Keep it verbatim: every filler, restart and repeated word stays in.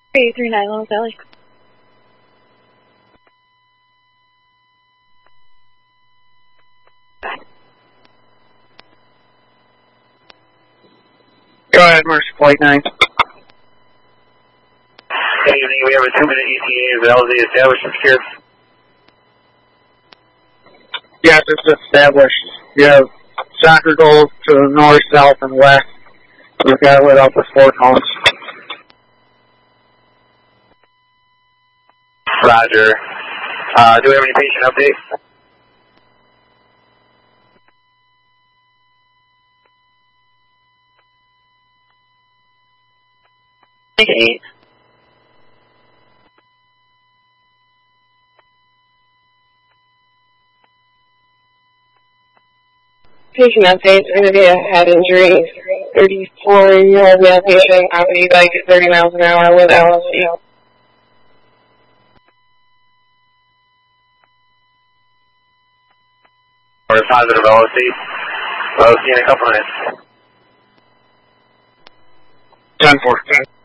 three three nine, Little Valley. Go ahead, Mercy Flight nine. Good evening, we have a two minute E T A of L Z established and secure. Yes, it's established. You have soccer goals to the north, south, and west. We've got it lit up with four cones. Roger. Uh, do we have any patient updates? Eight. Patient update, we're going to be a head injury. thirty-four-year-old male patient, I would be like at thirty miles an hour with L S D. Or positive L S D. I'll see you in a couple minutes. ten four.